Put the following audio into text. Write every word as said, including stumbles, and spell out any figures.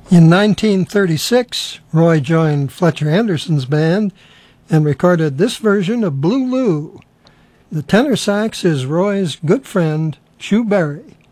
In nineteen thirty-six, Roy joined Fletcher Anderson's band and recorded this version of Blue Lou. The tenor sax is Roy's good friend, Chu Berry.